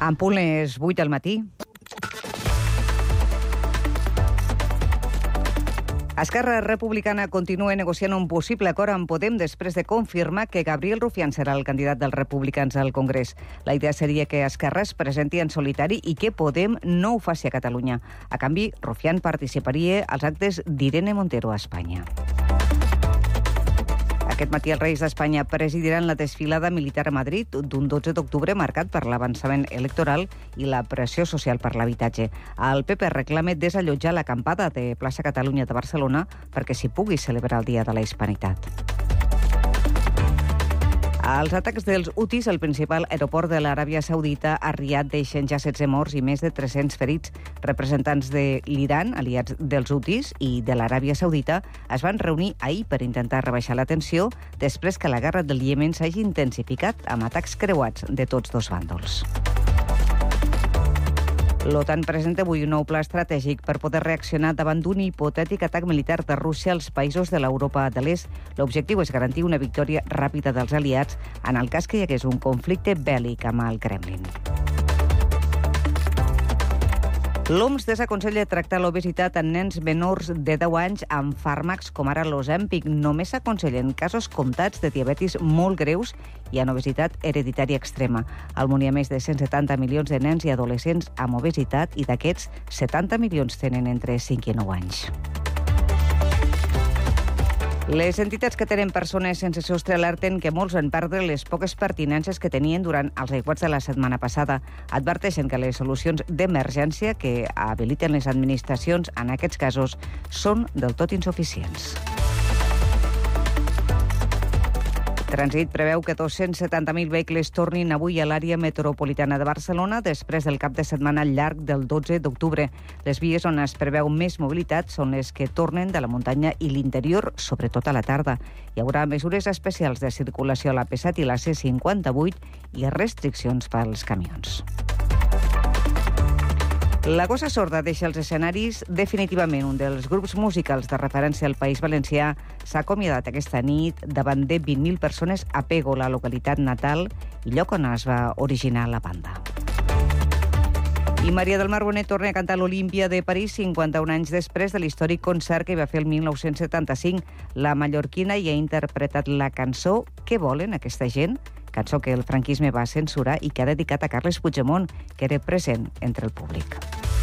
En punt és 8 del matí. Esquerra Republicana continua negociant un possible acord amb Podem després de confirmar que Gabriel Rufián serà el candidat dels republicans al Congrés. La idea seria que Esquerra es presenti en solitari i que Podem no ho faci a Catalunya. A canvi, Rufián participaria als actes d'Irene Montero a Espanya. Aquest matí els Reis d'Espanya presidiran la desfilada militar a Madrid d'un 12 d'octubre marcat per l'avançament electoral i la pressió social per l'habitatge. El PP reclama desallotjar l'acampada de plaça Catalunya de Barcelona perquè s'hi pugui celebrar el Dia de la Hispanitat. Els atacs dels Houthis al principal aeroport de l'Aràbia Saudita a Riad deixen ja 16 morts i més de 300 ferits. Representants de l'Iran, aliats dels Houthis i de l'Aràbia Saudita, es van reunir ahir per intentar rebaixar la tensió després que la guerra del Iemen s'hagi intensificat amb atacs creuats de tots dos bàndols. L'OTAN presenta avui un nou pla estratègic per poder reaccionar davant d'un hipotètic atac militar de Rússia als països de l'Europa de l'Est. L'objectiu és garantir una victòria ràpida dels aliats en el cas que hi hagués un conflicte bèl·lic amb el Kremlin. L'OMS desaconsella tractar l'obesitat en nens menors de 10 anys amb fàrmacs com ara l'Ozempic. Només s'aconsellen casos comptats de diabetis molt greus i en obesitat hereditària extrema. Al món hi ha més de 170 milions de nens i adolescents amb obesitat i d'aquests 70 milions tenen entre 5 i 9 anys. Les entitats que tenen persones sense sostre alerten que molts van perdre les poques pertinences que tenien durant els aiguats de la setmana passada. Adverteixen que les solucions d'emergència que habiliten les administracions en aquests casos són del tot insuficients. Trànsit preveu que 270.000 vehicles tornin avui a l'àrea metropolitana de Barcelona després del cap de setmana llarg del 12 d'octubre. Les vies on es preveu més mobilitat són les que tornen de la muntanya i l'interior, sobretot a la tarda. Hi haurà mesures especials de circulació a l'AP7 i la C58 i restriccions pels camions. La Gossa Sorda deixa els escenaris definitivament. Un dels grups musicals de referència al País Valencià s'ha acomiadat aquesta nit davant de 20.000 persones a Pego, la localitat natal i lloc on es va originar la banda. I Maria del Mar Bonet torna a cantar a l'Olímpia de París 51 anys després de l'històric concert que va fer el 1975. La mallorquina hi ha interpretat la cançó Què volen aquesta gent?, cançó que el franquisme va censurar i que ha dedicat a Carles Puigdemont, que era present entre el públic.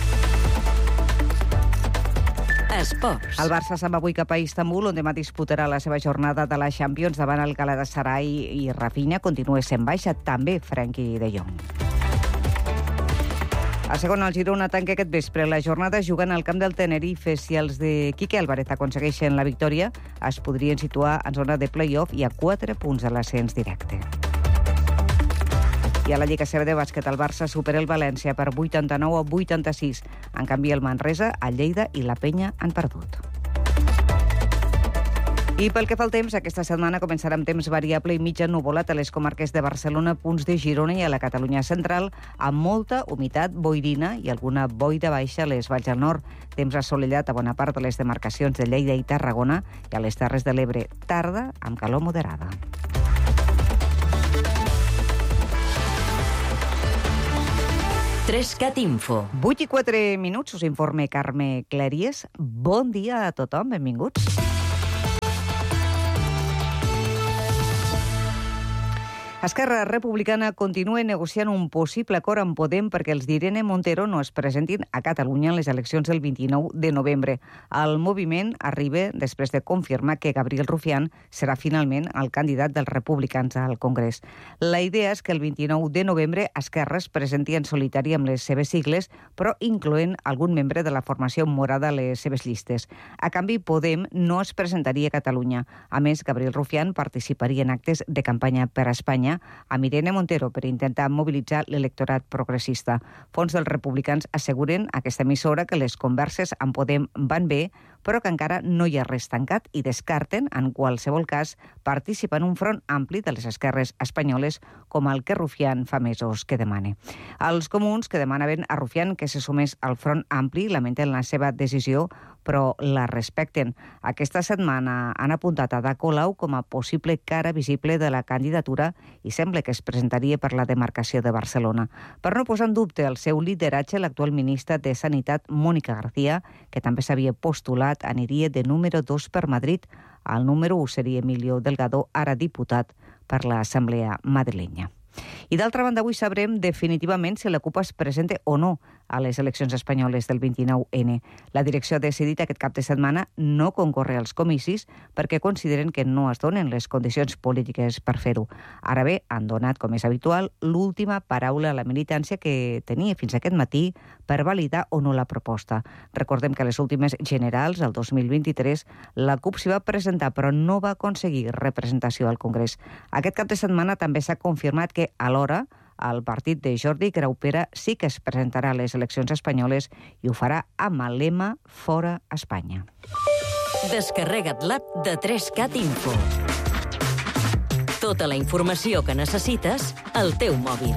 Esports. El Barça se'n va avui cap a Istanbul, on demà disputarà la seva jornada de la Champions davant el Galatasaray i Rafinha continua sent baixa, també Frenkie de Jong. A segon, el Girona tanca aquest vespre la jornada jugant al camp del Tenerife. Si els de Quique Álvarez aconsegueixen la victòria, es podrien situar en zona de play-off i a 4 punts de l'ascens directe. I a la Lliga CB de bàsquet, el Barça supera el València per 89-86. En canvi, el Manresa, el Lleida i la Penya han perdut. I pel que fa al temps, aquesta setmana començarà amb temps variable i mitja nuvolat a les comarques de Barcelona, punts de Girona i a la Catalunya central, amb molta humitat boirina i alguna boira baixa a les valls del nord. Temps assolellat a bona part de les demarcacions de Lleida i Tarragona i a les Terres de l'Ebre. Tarda amb calor moderada. Trescat Info. 8 i 4 minuts, us informe Carme Clèries. Bon dia a tothom, benvinguts. Esquerra Republicana continua negociant un possible acord amb Podem perquè els d'Irene Montero no es presentin a Catalunya en les eleccions del 29 de novembre. El moviment arriba després de confirmar que Gabriel Rufián serà finalment el candidat dels republicans al Congrés. La idea és que el 29 de novembre Esquerra es presenti en solitari amb les seves sigles, però incloent algun membre de la formació morada a les seves llistes. A canvi, Podem no es presentaria a Catalunya. A més, Gabriel Rufián participaria en actes de campanya per a Espanya amb Irene Montero per intentar mobilitzar l'electorat progressista. Fons dels republicans asseguren a aquesta emissora que les converses amb Podem van bé, però que encara no hi ha res tancat i descarten, en qualsevol cas, participar en un front ampli de les esquerres espanyoles com el que Rufián fa mesos que demana. Els comuns, que demanaven a Rufián que se sumés al front ampli, lamenten la seva decisió, però la respecten. Aquesta setmana han apuntat a Ada Colau com a possible cara visible de la candidatura i sembla que es presentaria per la demarcació de Barcelona. Per no posar en dubte el seu lideratge, l'actual ministra de Sanitat, Mónica García, que també s'havia postulat, aniria de número 2 per Madrid. El número 1 seria Emilio Delgado, ara diputat per l'Assemblea madrilenya. I d'altra banda, avui sabrem definitivament si la CUP es presenta o no a les eleccions espanyoles del 29N. La direcció ha decidit aquest cap de setmana no concórrer als comicis perquè consideren que no es donen les condicions polítiques per fer-ho. Ara bé, han donat, com és habitual, l'última paraula a la militància que tenia fins aquest matí per validar o no la proposta. Recordem que a les últimes generals, el 2023, la CUP s'hi va presentar però no va aconseguir representació al Congrés. Aquest cap de setmana també s'ha confirmat que alhora el partit de Jordi Graupera sí que es presentarà a les eleccions espanyoles i ho farà amb el lema Fora Espanya. Descarrega't l'app de 3CAT Info. Tota la informació que necessites al teu mòbil.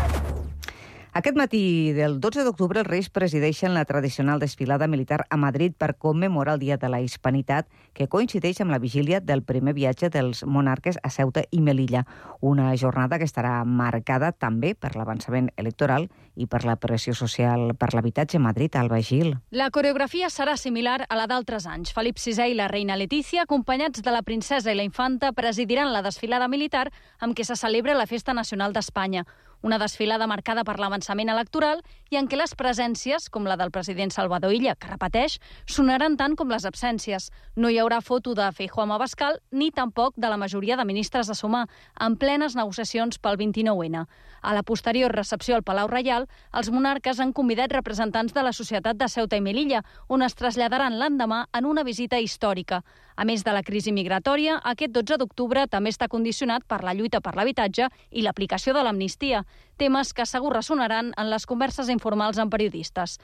Aquest matí del 12 d'octubre els Reis presideixen la tradicional desfilada militar a Madrid per commemorar el Dia de la Hispanitat, que coincideix amb la vigília del primer viatge dels monarques a Ceuta i Melilla. Una jornada que estarà marcada també per l'avançament electoral i per la pressió social per l'habitatge a Madrid. Alba Gil. La coreografia serà similar a la d'altres anys. Felip VI i la reina Letícia, acompanyats de la princesa i la infanta, presidiran la desfilada militar amb què se celebra la Festa Nacional d'Espanya. Una desfilada marcada per l'avançament electoral i en què les presències, com la del president Salvador Illa, que repeteix, sonaran tant com les absències. No hi haurà foto de Feijóo amb Abascal ni tampoc de la majoria de ministres de Sumar, en plenes negociacions pel 29N. A la posterior recepció al Palau Reial, els monarques han convidat representants de la societat de Ceuta i Melilla, on es traslladaran l'endemà en una visita històrica. A més de la crisi migratòria, aquest 12 d'octubre també està condicionat per la lluita per l'habitatge i l'aplicació de l'amnistia, temes que segur ressonaran en les converses informals amb periodistes.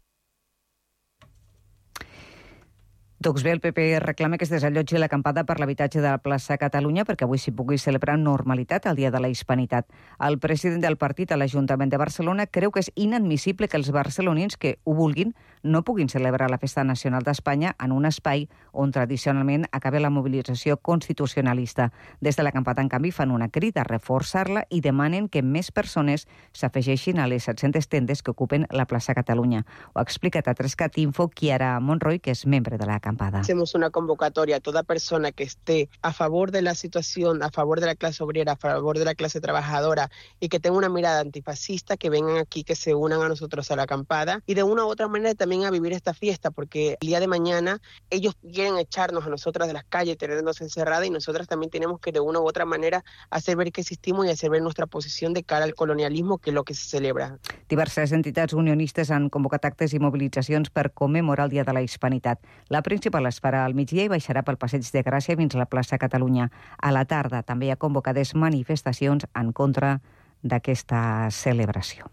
Doncs bé, el PP reclama que es desallotgi l'acampada per l'habitatge de la plaça Catalunya perquè avui s'hi pugui celebrar amb normalitat el Dia de la Hispanitat. El president del partit a l'Ajuntament de Barcelona creu que és inadmissible que els barcelonins que ho vulguin no puguin celebrar la Festa Nacional d'Espanya en un espai on tradicionalment acaba la mobilització constitucionalista. Des de l'acampada, en canvi, fan una crida a reforçar-la i demanen que més persones s'afegeixin a les 700 tendes que ocupen la plaça Catalunya. Ho ha explicat a 3CAT Info Chiara Monroy, que és membre de la acampada. Hacemos una convocatoria a toda persona que esté a favor de la situación, a favor de la clase obrera, a favor de la clase trabajadora y que tenga una mirada antifascista, que vengan aquí, que se unan a nosotros a la acampada y de una u otra manera también a vivir esta fiesta, porque el día de mañana ellos quieren echarnos a nosotras de las calles, tenernos encerradas, y nosotras también tenemos que de una u otra manera hacer ver que existimos y hacer ver nuestra posición de cara al colonialismo, que es lo que se celebra. Diverses entitats unionistes han convocat actes i mobilitzacions per commemorar el Dia de la Hispanitat. La principal es farà al migdia i baixarà pel Passeig de Gràcia fins a la plaça Catalunya. A la tarda també hi ha convocades manifestacions en contra d'aquesta celebració.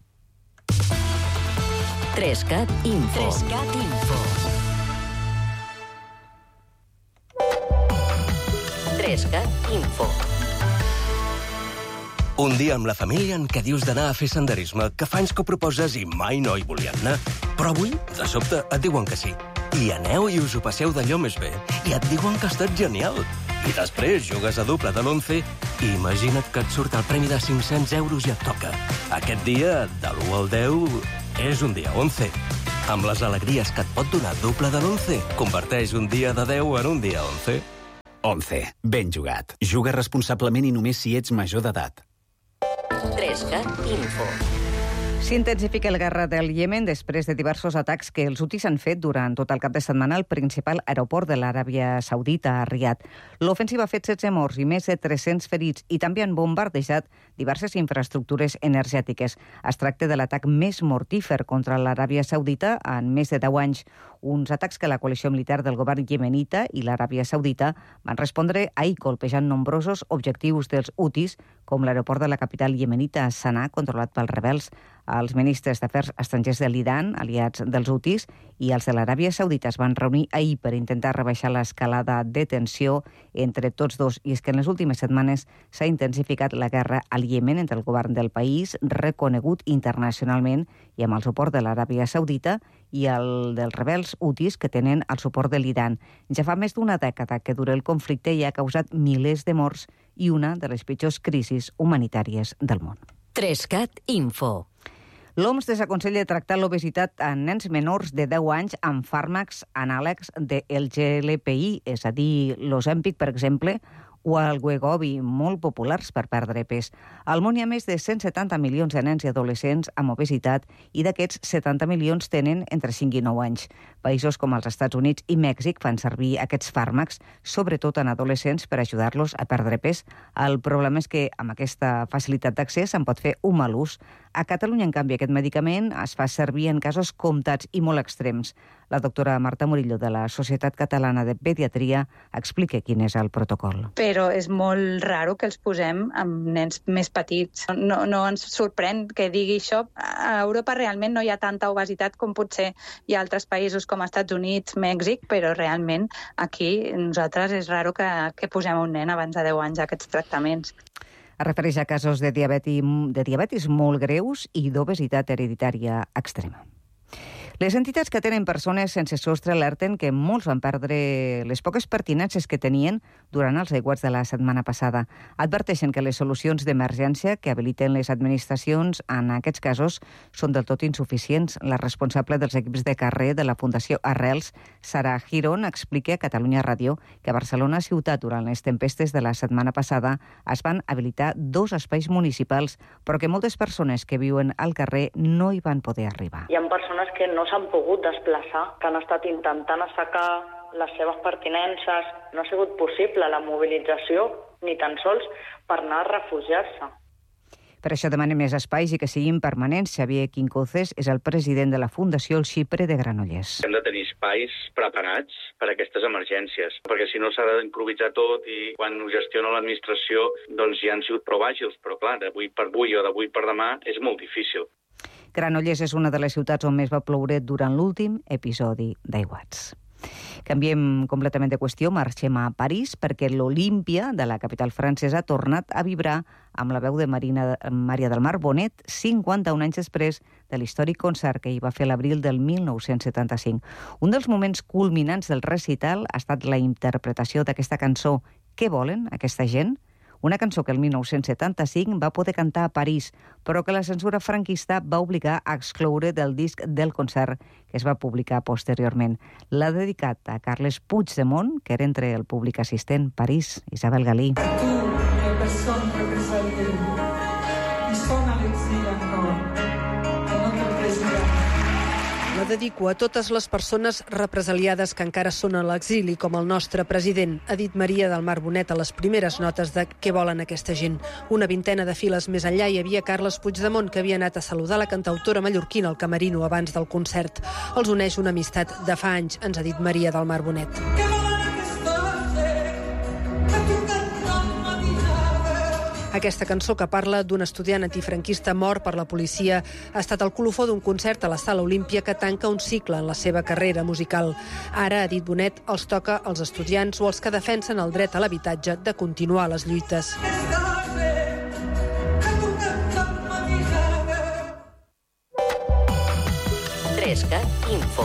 3CAT Info. 3CAT Info. 3CAT Info. Un dia amb la família en què dius d'anar a fer senderisme, que fa anys que ho proposes i mai no hi volien anar. Però avui, de sobte, et diuen que sí. I aneu i us ho passeu d'allò més bé. I et diuen que ha estat genial. I després jugues a doble de l'11 i imagina't que et surt el premi de 500 euros i et toca. Aquest dia, de l'1 al 10, és un dia 11. Amb les alegries que et pot donar doble de l'11, converteix un dia de 10 en un dia 11. 11. Ben jugat. Juga responsablement i només si ets major d'edat. 3CAT Info. S'intensifica la guerra del Iemen després de diversos atacs que els hutis han fet durant tot el cap de setmana al principal aeroport de l'Aràbia Saudita, a Riad. L'ofensiva ha fet 16 morts i més de 300 ferits i també han bombardejat diverses infraestructures energètiques. Es tracta de l'atac més mortífer contra l'Aràbia Saudita en més de 10 anys. uns atacs que la coalició militar del govern iemenita i l'Aràbia Saudita van respondre ahir colpejant nombrosos objectius dels Houthis, com l'aeroport de la capital iemenita Sanà, controlat pels rebels. Els ministres d'Afers Estrangers de l'Iran, aliats dels Houthis, i els de l'Aràbia Saudita es van reunir ahir per intentar rebaixar l'escalada de tensió entre tots dos. I és que en les últimes setmanes s'ha intensificat la guerra al Iemen entre el govern del país, reconegut internacionalment i amb el suport de l'Aràbia Saudita, i el dels rebels Houthis, que tenen el suport de l'Iran. Ja fa més d'una dècada que dura el conflicte i ha causat milers de morts i una de les pitjors crisis humanitàries del món. 3CAT Info. L'OMS desaconsella tractar l'obesitat en nens menors de 10 anys amb fàrmacs anàlegs del GLP-1, és a dir, l'Ozempic, per exemple, o el Wegovy, molt populars per perdre pes. Al món hi ha més de 170 milions de nens i adolescents amb obesitat i d'aquests 70 milions tenen entre 5 i 9 anys. Països com els Estats Units i Mèxic fan servir aquests fàrmacs, sobretot en adolescents, per ajudar-los a perdre pes. El problema és que amb aquesta facilitat d'accés se'n pot fer un mal ús. A Catalunya, en canvi, aquest medicament es fa servir en casos comptats i molt extrems. La doctora Marta Murillo, de la Societat Catalana de Pediatria, explica quin és el protocol. Però és molt raro que els posem amb nens més petits. No ens sorprèn que digui això. A Europa realment no hi ha tanta obesitat com potser hi ha altres països com Estats Units, Mèxic, però realment aquí nosaltres és raro que posem un nen abans de 10 anys a aquests tractaments. Es refereix a casos de diabetis molt greus i d'obesitat hereditària extrema. Les entitats que tenen persones sense sostre alerten que molts van perdre les poques pertinences que tenien durant els aiguats de la setmana passada. Adverteixen que les solucions d'emergència que habiliten les administracions en aquests casos són del tot insuficients. La responsable dels equips de carrer de la Fundació Arrels, Sara Girón, explica a Catalunya Ràdio que a Barcelona ciutat durant les tempestes de la setmana passada es van habilitar 2 espais municipals, però que moltes persones que viuen al carrer no hi van poder arribar. Hi ha persones que no s'han pogut desplaçar, que han estat intentant assecar les seves pertinences. No ha sigut possible la mobilització, ni tan sols per anar a refugiar-se. Per això demanem més espais i que siguin permanents. Xavier Quincoces és el president de la Fundació El Xipre de Granollers. Hem de tenir espais preparats per a aquestes emergències, perquè si no s'ha d'improvisar tot i quan ho gestiona l'administració doncs ja han sigut prou àgils, però clar, d'avui per avui o d'avui per demà és molt difícil. Granollers és una de les ciutats on més va ploure durant l'últim episodi d'aiguats. Canviem completament de qüestió, marxem a París perquè l'Olímpia de la capital francesa ha tornat a vibrar amb la veu de Maria del Mar Bonet 51 anys després de l'històric concert que hi va fer l'abril del 1975. Un dels moments culminants del recital ha estat la interpretació d'aquesta cançó Què volen aquesta gent? Una cançó que el 1975 va poder cantar a París, però que la censura franquista va obligar a excloure del disc del concert que es va publicar posteriorment. L'ha dedicat a Carles Puigdemont, que era entre el públic assistent. París, Isabel Galí. Tu, le persone represali, i sona l'exili ancora, el nostre president. La dedico a totes les persones represaliades que encara són a l'exili, com el nostre president, ha dit Maria del Mar Bonet a les primeres notes de Què volen aquesta gent. Una vintena de files més enllà hi havia Carles Puigdemont, que havia anat a saludar la cantautora mallorquina al camerino abans del concert. Els uneix una amistat de fa anys, ens ha dit Maria del Mar Bonet. Aquesta cançó, que parla d'un estudiant antifranquista mort per la policia, ha estat el colofó d'un concert a la Sala Olímpia que tanca un cicle en la seva carrera musical. Ara, ha dit Bonet, els toca als estudiants o als que defensen el dret a l'habitatge de continuar les lluites. Info.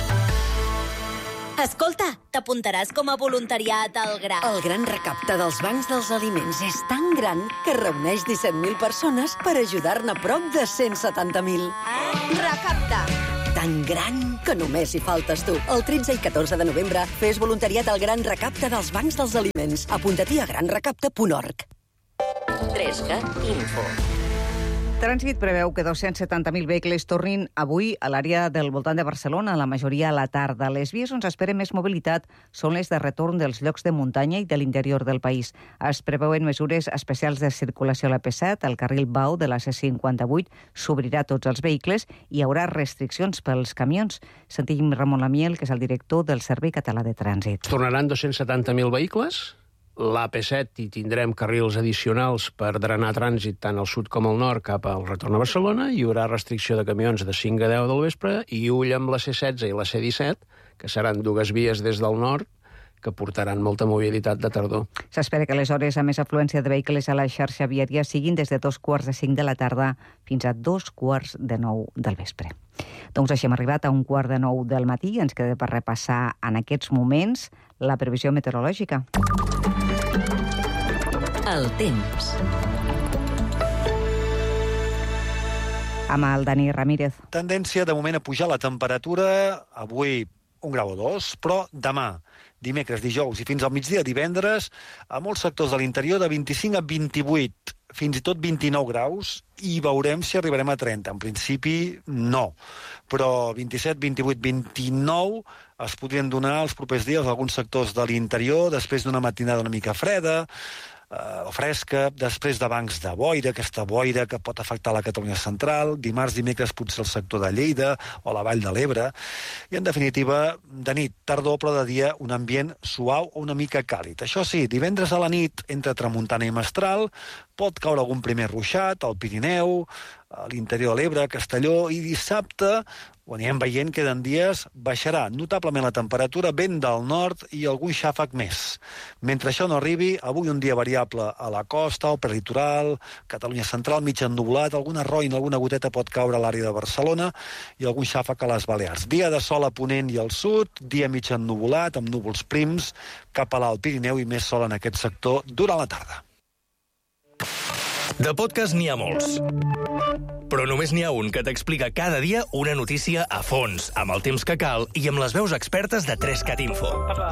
Escolta, t'apuntaràs com a voluntariat al GRA. El gran recapte dels bancs dels aliments és tan gran que reuneix 17.000 persones per ajudar-ne prop de 170.000. Recapta. Tan gran que només hi faltes tu. El 13 i 14 de novembre fes voluntariat al gran recapte dels bancs dels aliments. Apunta-t'hi a granrecapte.org. 3CAT Info. Trànsit preveu que 270.000 vehicles tornin avui a l'àrea del voltant de Barcelona, la majoria a la tarda. Les vies on s'espera més mobilitat són les de retorn dels llocs de muntanya i de l'interior del país. Es preveuen mesures especials de circulació a la P7, al carril Bau de la C58 s'obrirà tots els vehicles i hi haurà restriccions pels camions. Sentim Ramon Lamiel, que és el director del Servei Català de Trànsit. Tornaran 270.000 vehicles. L'AP7 hi tindrem carrils addicionals per drenar trànsit tant al sud com al nord cap al retorn a Barcelona. Hi haurà restricció de camions de 5 a 10 del vespre i ull amb la C16 i la C17, que seran dues vies des del nord que portaran molta mobilitat de tardor. S'espera que les hores amb més afluència de vehicles a la xarxa viària siguin des de 5:15 de la tarda fins a 8:45 del vespre. Doncs així hem arribat a 8:45 del matí. Ens queda per repassar en aquests moments la previsió meteorològica. El temps. Amb el Dani Ramírez. Tendència de moment a pujar la temperatura, avui 1 grau o 2, però demà, dimecres, dijous i fins al migdia divendres, a molts sectors de l'interior de 25 a 28, fins i tot 29 graus, i veurem si arribarem a 30. En principi, no. Però 27, 28, 29 es podrien donar els propers dies a alguns sectors de l'interior, després d'una matinada una mica freda, o fresca, després de bancs de boira, aquesta boira que pot afectar la Catalunya central, dimarts, dimecres potser el sector de Lleida o la Vall de l'Ebre, i en definitiva, de nit, tardor, però de dia un ambient suau o una mica càlid. Això sí, divendres a la nit, entre tramuntana i mestral, pot caure algun primer ruixat al Pirineu, a l'interior de l'Ebre, Castelló, i dissabte, ho anirem veient, queden dies, baixarà notablement la temperatura, vent del nord i algun xàfec més. Mentre això no arribi, avui un dia variable a la costa, al prelitoral, Catalunya central, mig ennuvolat, alguna roina, alguna goteta pot caure a l'àrea de Barcelona i algun xàfec a les Balears. Dia de sol a Ponent i al sud, dia mig ennuvolat, amb núvols prims, cap a l'Alt Pirineu i més sol en aquest sector durant la tarda. De podcast n'hi ha molts, però només n'hi ha un que t'explica cada dia una notícia a fons, amb el temps que cal i amb les veus expertes de 3cat Info.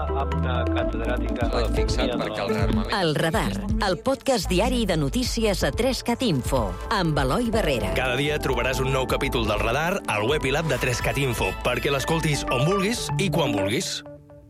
El Radar, el podcast diari de notícies a 3cat Info, amb Eloi Barrera. Cada dia trobaràs un nou capítol del Radar al web i l'app de 3cat Info, perquè l'escoltis on vulguis i quan vulguis.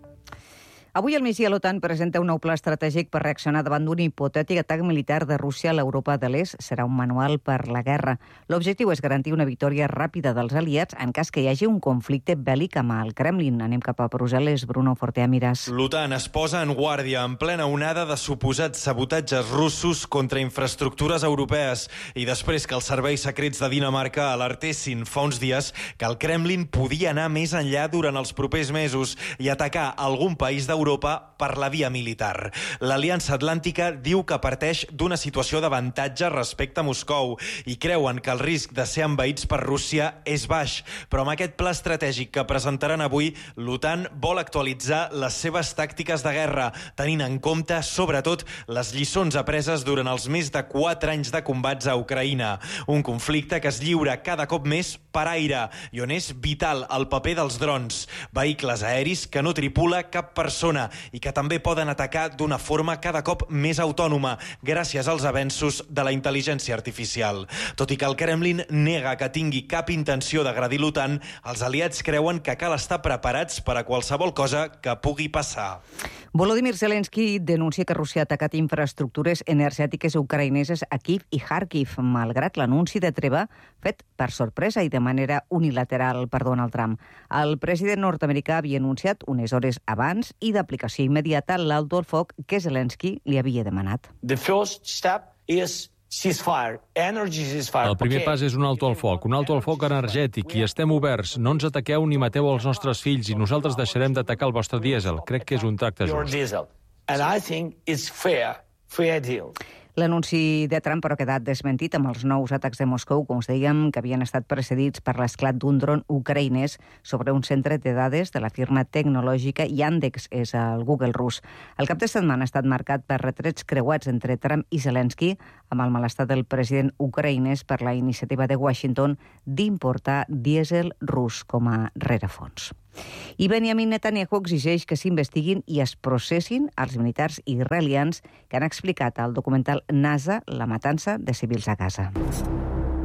Avui al migdia l'OTAN presenta un nou pla estratègic per reaccionar davant d'un hipotètic atac militar de Rússia a l'Europa de l'Est. Serà un manual per la guerra. L'objectiu és garantir una victòria ràpida dels aliats en cas que hi hagi un conflicte bèl·lic amb el Kremlin. Anem cap a Brussel·les. Bruno Fortea Miras. L'OTAN es posa en guàrdia en plena onada de suposats sabotatges russos contra infraestructures europees i després que els serveis secrets de Dinamarca alertessin fa uns dies que el Kremlin podia anar més enllà durant els propers mesos i atacar algun país d'Europa per la via militar. L'Aliança Atlàntica diu que parteix d'una situació d'avantatge respecte a Moscou i creuen que el risc de ser envaïts per Rússia és baix. Però amb aquest pla estratègic que presentaran avui, l'OTAN vol actualitzar les seves tàctiques de guerra, tenint en compte, sobretot, les lliçons apreses durant els més de 4 anys de combats a Ucraïna. Un conflicte que es lliura cada cop més per aire i on és vital el paper dels drons, vehicles aeris que no tripula cap persona i que també poden atacar d'una forma cada cop més autònoma gràcies als avenços de la intel·ligència artificial. Tot i que el Kremlin nega que tingui cap intenció d'agredir l'OTAN, els aliats creuen que cal estar preparats per a qualsevol cosa que pugui passar. Volodymyr Zelensky denuncia que Rússia ha atacat infraestructures energètiques ucraïneses a Kiev i Kharkiv, malgrat l'anunci de treva fet per sorpresa i de manera unilateral per Donald Trump. El president nord-americà havia anunciat unes hores abans i d'aplicació immediata l'alto al foc que Zelensky li havia demanat. The first step is ceasefire, energy ceasefire. El primer pas és un alto al foc energètic, i estem oberts. No ens ataqueu ni mateu els nostres fills i nosaltres deixarem d'atacar el vostre dièsel. Crec que és un tracte just. And I think it's fair deal. L'anunci de Trump, però, ha quedat desmentit amb els nous atacs de Moscou, com us dèiem, que havien estat precedits per l'esclat d'un dron ucraïnès sobre un centre de dades de la firma tecnològica Yandex, és el Google rus. El cap de setmana ha estat marcat per retrets creuats entre Trump i Zelensky, amb el malestar del president ucraïnès per la iniciativa de Washington d'importar dièsel rus com a rerefons. I Benjamin Netanyahu exigeix que s'investiguin i es processin els militars israelians que han explicat al documental NASA la matança de civils a Gaza.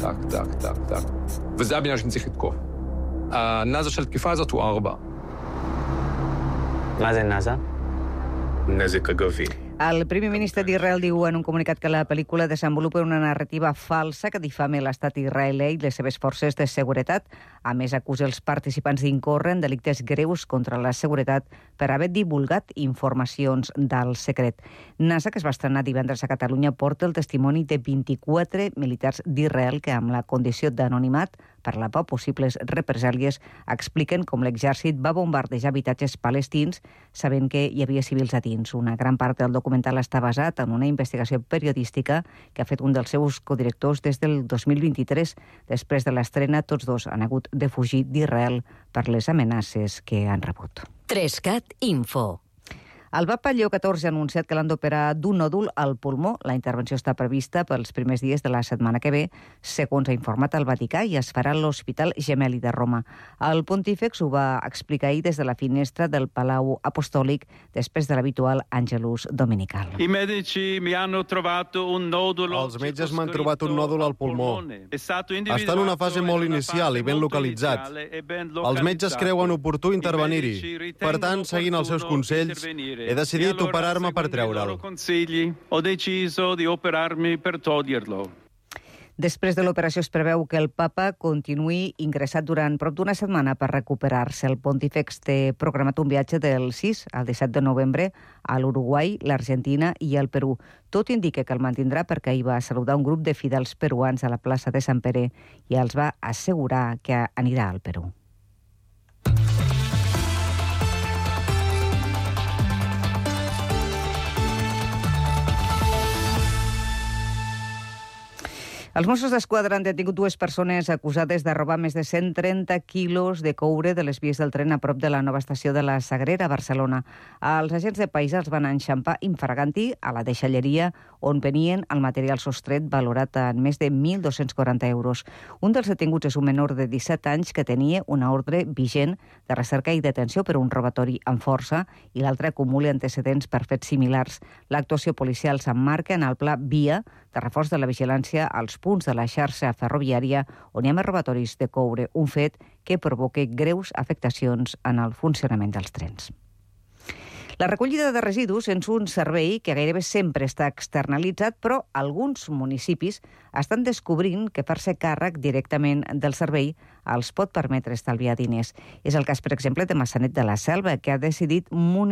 טק. וזה הבניין שאני צריך לתקוף. הנאזה של תקיפה הזאת הוא 4. מה זה נאזה? נזק אגבי. El primer ministre d'Israel diu en un comunicat que la pel·lícula desenvolupa una narrativa falsa que difama l'estat israelià i les seves forces de seguretat. A més, acusa els participants d'incórrer en delictes greus contra la seguretat per haver divulgat informacions del secret. NASA, que es va estrenar divendres a Catalunya, porta el testimoni de 24 militars d'Israel que, amb la condició d'anonimat per la por possibles represàlies, expliquen com l'exèrcit va bombardejar habitatges palestins sabent que hi havia civils a dins. Una gran part del documental està basat en una investigació periodística que ha fet un dels seus codirectors des del 2023. Després de l'estrena, tots dos han hagut de fugir d'Israel per les amenaces que han rebut. 3CAT Info. El papa Lleó XIV ha anunciat que l'han d'operar d'un nòdul al pulmó. La intervenció està prevista pels primers dies de la setmana que ve, segons ha informat el Vaticà, i es farà a l'Hospital Gemelli de Roma. El pontífex ho va explicar ahir des de la finestra del Palau Apostòlic després de l'habitual Angelus Dominical. Els metges m'han trobat un nòdul al pulmó. Està en una fase molt inicial i ben localitzat. Els metges creuen oportú intervenir-hi. Per tant, seguint els seus consells, he decidit operar-me per treure'l. Després de l'operació es preveu que el papa continuï ingressat durant prop d'una setmana per recuperar-se. El pontífex té programat un viatge del 6 al 17 de novembre a l'Uruguai, l'Argentina i el Perú. Tot indica que el mantindrà perquè ahir va saludar un grup de fidels peruans a la plaça de Sant Pere i els va assegurar que anirà al Perú. Els Mossos d'Esquadra han detingut 2 persones acusades de robar més de 130 quilos de coure de les vies del tren a prop de la nova estació de la Sagrera, a Barcelona. Els agents de paisa els van enxampar infraganti a la deixalleria on venien el material sostret valorat en més de 1.240 euros. Un dels detinguts és un menor de 17 anys que tenia una ordre vigent de recerca i detenció per un robatori amb força i l'altre acumula antecedents per fets similars. L'actuació policial s'emmarca en el pla Via de reforç de la vigilància als punts de la xarxa ferroviària on hi ha més robatoris de coure, un fet que provoca greus afectacions en el funcionament dels trens. La recollida de residus és un servei que gairebé sempre està externalitzat, però alguns municipis estan descobrint que fer-se càrrec directament del servei els pot permetre estalviar diners. És el cas, per exemple, de Maçanet de la Selva, que ha decidit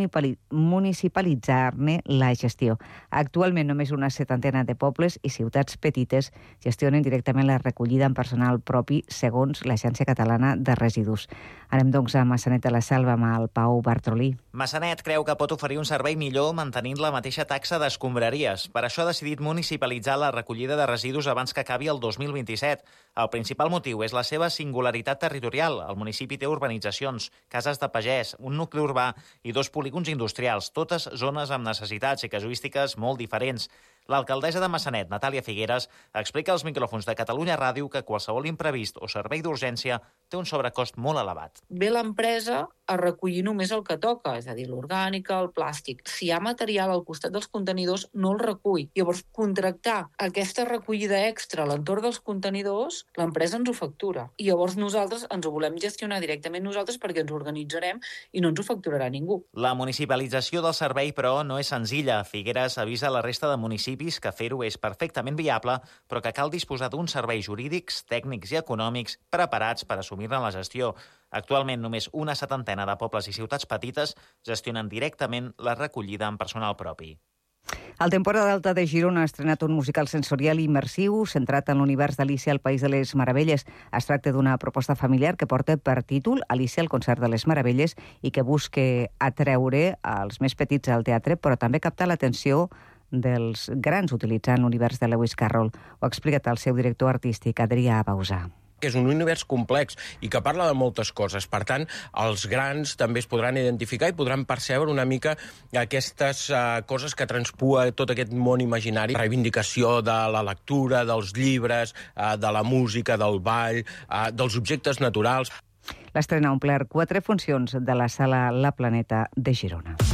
municipalitzar-ne la gestió. Actualment, només una 70 de pobles i ciutats petites gestionen directament la recollida en personal propi, segons l'Agència Catalana de Residus. Anem, doncs, a Maçanet de la Selva amb el Pau Bartolí. Maçanet creu que pot oferir un servei millor mantenint la mateixa taxa d'escombraries. Per això ha decidit municipalitzar la recollida de residus abans que acabi el 2027. El principal motiu és la seva singularitat territorial. El municipi té urbanitzacions, cases de pagès, un nucli urbà i 2 polígons industrials, totes zones amb necessitats i casuístiques molt diferents. L'alcaldessa de Maçanet, Natàlia Figueres, explica als micròfons de Catalunya Ràdio que qualsevol imprevist o servei d'urgència té un sobrecost molt elevat. Ve l'empresa a recollir només el que toca, és a dir, l'orgànica, el plàstic. Si hi ha material al costat dels contenidors, no el recull. Llavors, contractar aquesta recollida extra a l'entorn dels contenidors, l'empresa ens ho factura. I llavors nosaltres ens ho volem gestionar directament nosaltres perquè ens organitzarem i no ens ho facturarà ningú. La municipalització del servei, però, no és senzilla. Figueres avisa la resta de municipis que fer-ho és perfectament viable, però que cal disposar d'uns serveis jurídics, tècnics i econòmics preparats per assumir-ne la gestió. Actualment, només una 70 de pobles i ciutats petites gestionen directament la recollida en personal propi. El Temporada Alta de Girona ha estrenat un musical sensorial immersiu centrat en l'univers d'Alícia al País de les Meravelles. Es tracta d'una proposta familiar que porta per títol Alícia al concert de les Meravelles i que busca atreure els més petits al teatre, però també captar l'atenció dels grans utilitzant l'univers de Lewis Carroll. Ho ha explicat el seu director artístic, Adrià Bausà. Que és un univers complex i que parla de moltes coses. Per tant, els grans també es podran identificar i podran percebre una mica aquestes coses que transpua tot aquest món imaginari. Reivindicació de la lectura, dels llibres, de la música, del ball, dels objectes naturals. L'estrena ha omplert 4 funcions de la sala La Planeta de Girona.